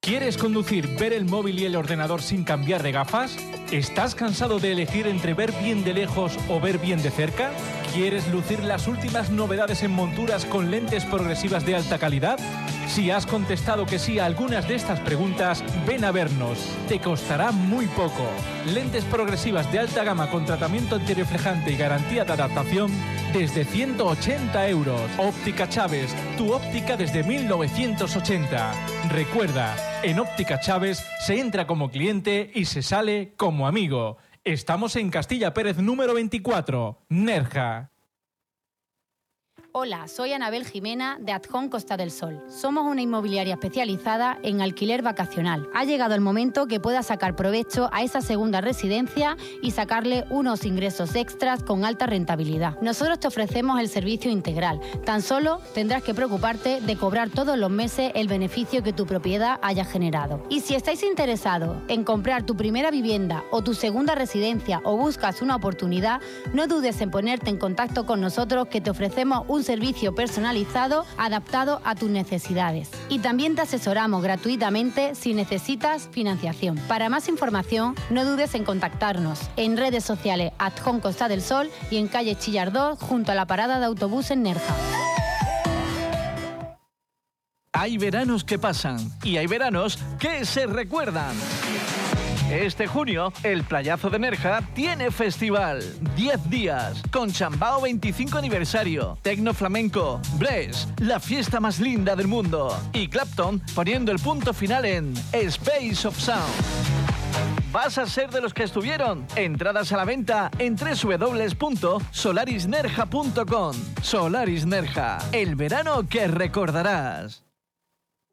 ¿Quieres conducir, ver el móvil y el ordenador sin cambiar de gafas? ¿Estás cansado de elegir entre ver bien de lejos o ver bien de cerca? ¿Quieres lucir las últimas novedades en monturas con lentes progresivas de alta calidad? Si has contestado que sí a algunas de estas preguntas, ven a vernos. Te costará muy poco. Lentes progresivas de alta gama con tratamiento antirreflejante y garantía de adaptación desde 180 euros. Óptica Chávez, tu óptica desde 1980. Recuerda, en Óptica Chávez se entra como cliente y se sale como amigo. Estamos en Castilla Pérez número 24, Nerja. Hola, soy Anabel Jimena de Adhom Costa del Sol. Somos una inmobiliaria especializada en alquiler vacacional. Ha llegado el momento que puedas sacar provecho a esa segunda residencia y sacarle unos ingresos extras con alta rentabilidad. Nosotros te ofrecemos el servicio integral. Tan solo tendrás que preocuparte de cobrar todos los meses el beneficio que tu propiedad haya generado. Y si estáis interesados en comprar tu primera vivienda o tu segunda residencia o buscas una oportunidad, no dudes en ponerte en contacto con nosotros, que te ofrecemos un servicio personalizado adaptado a tus necesidades. Y también te asesoramos gratuitamente si necesitas financiación. Para más información, no dudes en contactarnos en redes sociales Adhom Costa del Sol y en calle Chillar 2, junto a la parada de autobús en Nerja. Hay veranos que pasan y hay veranos que se recuerdan. Este junio, el Playazo de Nerja tiene festival. 10 días, con Chambao 25 aniversario, Tecno Flamenco, Bless, la fiesta más linda del mundo, y Clapton poniendo el punto final en Space of Sound. ¿Vas a ser de los que estuvieron? Entradas a la venta en www.solarisnerja.com. Solaris Nerja, el verano que recordarás.